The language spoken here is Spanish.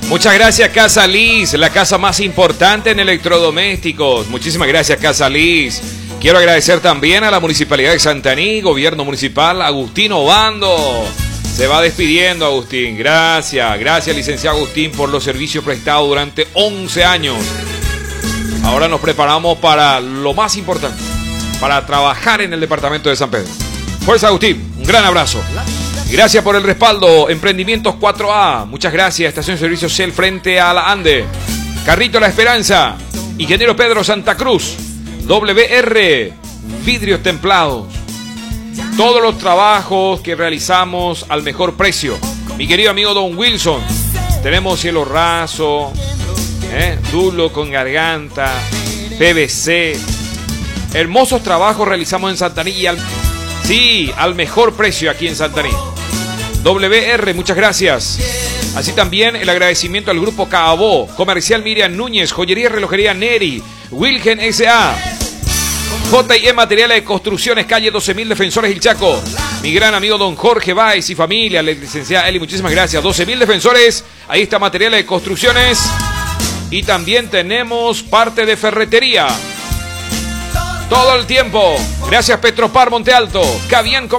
Muchas gracias, Casa Liz, la casa más importante en electrodomésticos. Muchísimas gracias, Casa Liz. Quiero agradecer también a la Municipalidad de Santaní, Gobierno Municipal, Agustín Obando. Se va despidiendo, Agustín. Gracias, licenciado Agustín, por los servicios prestados durante 11 años. Ahora nos preparamos para lo más importante, para trabajar en el departamento de San Pedro. Fuerza, Agustín, un gran abrazo. Gracias por el respaldo. Emprendimientos 4A, muchas gracias. Estación de servicio Shell frente a la Ande. Carrito La Esperanza. Ingeniero Pedro Santa Cruz. WR, vidrios templados. Todos los trabajos que realizamos al mejor precio. Mi querido amigo Don Wilson. Tenemos cielo raso, dulo con garganta, PVC. Hermosos trabajos realizamos en Santaní y al mejor precio aquí en Santaní. WR, muchas gracias. Así también el agradecimiento al Grupo Caabó, Comercial Miriam Núñez, Joyería y Relojería Neri, Wilgen S.A., J&E Materiales de Construcciones, calle 12.000 Defensores El Chaco. Mi gran amigo Don Jorge Báez y familia, la licenciada Eli, muchísimas gracias. 12.000 Defensores, ahí está Materiales de Construcciones. Y también tenemos parte de ferretería. Todo el tiempo. Gracias, Petropar Monte Alto, Cavian